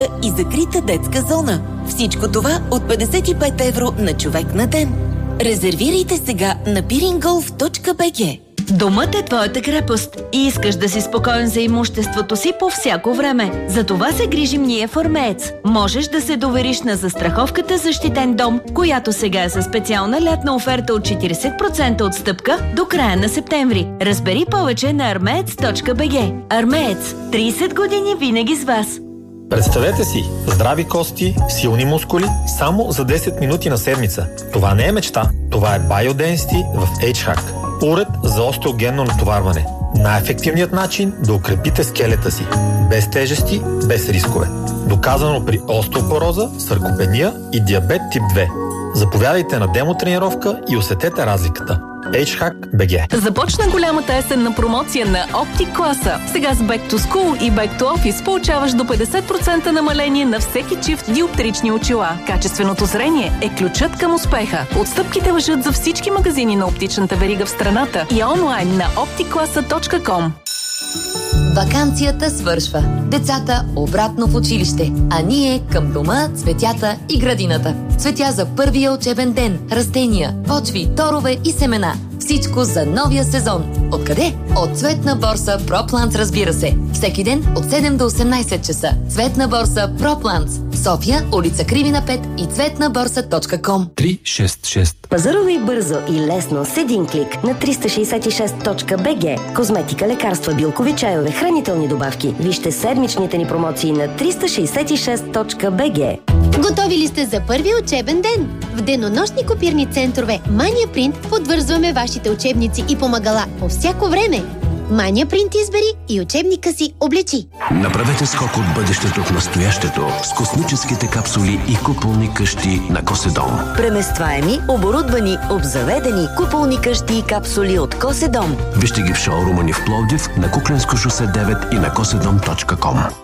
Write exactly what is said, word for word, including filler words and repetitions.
и закрита детска зона. Всичко това от петдесет и пет евро на човек на ден. Резервирайте сега на пиринголф точка би джи. Домът е твоята крепост и искаш да си спокоен за имуществото си по всяко време. За това се грижим ние в Армеец. Можеш да се довериш на застраховката защитен дом, която сега е със специална лятна оферта от четиридесет процента отстъпка до края на септември. Разбери повече на армеец точка би джи. Армеец. тридесет години винаги с вас. Представете си, здрави кости, силни мускули, само за десет минути на седмица. Това не е мечта, това е Biodensity в H-Hack. Уред за остеогенно натоварване. Най-ефективният начин да укрепите скелета си. Без тежести, без рискове. Доказано при остеопороза, саркопения и диабет тип две. Заповядайте на демотренировка и усетете разликата. H-Hack би джи. Започна голямата есенна промоция на Optic класа. Сега с Back to School и Back to Office получаваш до петдесет процента намаление на всеки чифт диоптрични очила. Качественото зрение е ключът към успеха. Отстъпките важат за всички магазини на оптичната верига в страната и онлайн на оптик класа точка ком. Ваканцията свършва. Децата обратно в училище, а ние към дома, цветята и градината. Цветя за първия учебен ден, растения, почви, торове и семена. Всичко за новия сезон. Откъде? От Цветна борса ProPlants, разбира се. Всеки ден от седем до осемнайсет часа. Цветна борса ProPlants. София, улица Кривина пет и цветна борса точка ком. три шест шест. Пазарувай бързо и лесно с един клик на триста шейсет и шест точка би джи. Козметика, лекарства, билкови чайове, хранителни добавки. Вижте седмичните ни промоции на триста шейсет и шест точка би джи. Готови ли сте за първия учебен ден? В денонощни копирни центрове Mania Print подвързваме вашите учебници и помагала по всяко време. Mania Print избери и учебника си облечи. Направете скок от бъдещето в настоящето с космическите капсули и куполни къщи на Коседом. Преместваеми, оборудвани, обзаведени куполни къщи и капсули от Коседом. Вижте ги в шоурума ни в Пловдив, на Кукленско шосе девет и на коседом точка ком.